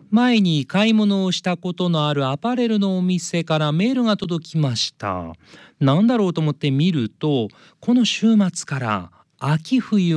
前に買い物をしたことのあるアパレルのお店からメールが届きました。なんだろうと思って見ると、この週末から秋冬